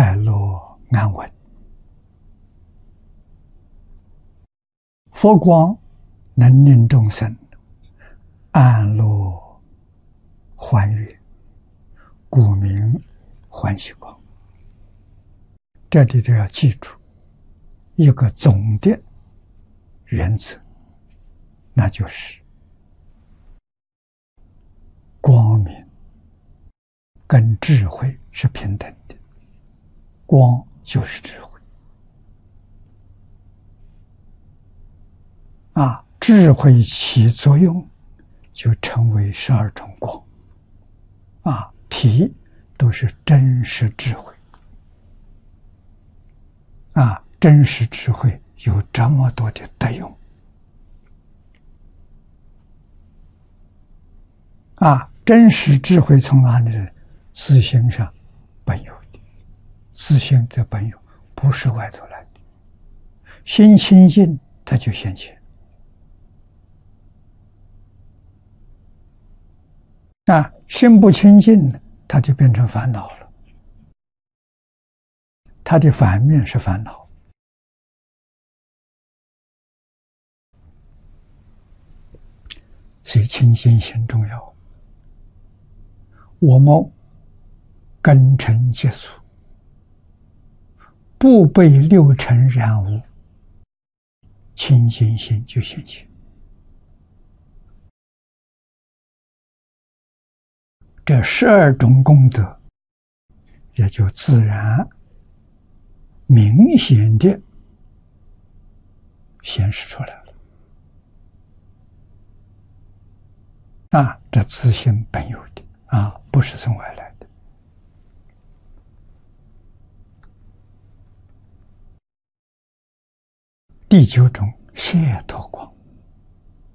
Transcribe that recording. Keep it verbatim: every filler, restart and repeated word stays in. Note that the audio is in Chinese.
快乐安稳。佛光能令众生安乐欢悦，故名欢喜光。这里都要记住一个总的原则，那就是光明跟智慧是平等的，光就是智慧啊，智慧起作用就成为十二种光啊，体都是真实智慧啊，真实智慧有这么多的德用啊，真实智慧从哪里来？自性上本有的，自性的本有不是外头来的，心清净它就现前啊，心不清净它就变成烦恼了，它的反面是烦恼。所以清净心重要。我们根尘结俗，不被六尘染污，清净心就现前。这十二种功德也就自然明显的显示出来了啊，这自性本有的啊，不是从外来的。第九种解脱光，